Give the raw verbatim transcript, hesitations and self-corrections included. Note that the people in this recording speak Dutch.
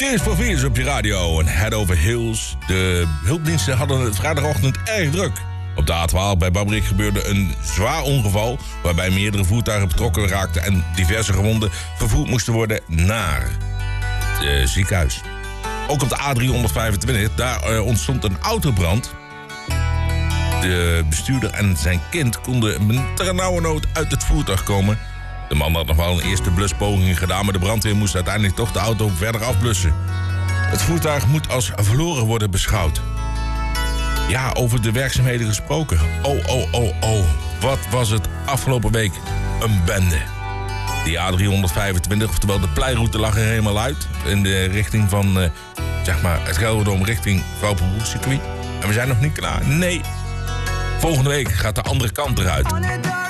Tears for Fears op je radio en Head Over Heels. De hulpdiensten hadden het vrijdagochtend erg druk. Op de A twaalf bij Babrik gebeurde een zwaar ongeval waarbij meerdere voertuigen betrokken raakten en diverse gewonden vervoerd moesten worden naar het uh, ziekenhuis. Ook op de A driehonderdvijfentwintig, daar uh, ontstond een autobrand. De bestuurder en zijn kind konden ternauwernood uit het voertuig komen. De man had nog wel een eerste bluspoging gedaan, maar de brandweer moest uiteindelijk toch de auto verder afblussen. Het voertuig moet als verloren worden beschouwd. Ja, over de werkzaamheden gesproken. Oh, oh, oh, oh. Wat was het afgelopen week een bende. Die A driehonderdvijfentwintig, oftewel de pleiroute, lag er helemaal uit. In de richting van, uh, zeg maar, het Gelderdoom richting Vrouwenbroekcircuit. En we zijn nog niet klaar. Nee. Volgende week gaat de andere kant eruit.